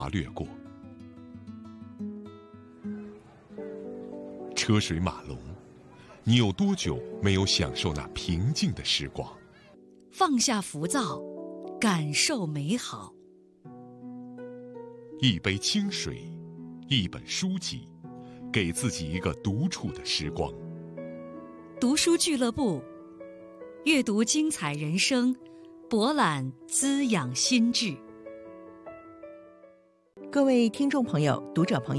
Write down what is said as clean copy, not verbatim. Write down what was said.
掠过。车水马龙，你有多久没有享受那平静的时光？ 放下浮躁，感受美好。 一杯清水，一本书籍，给自己一个独处的时光。 读书俱乐部，阅读精彩人生，博览滋养心智。 各位听众朋友、读者朋友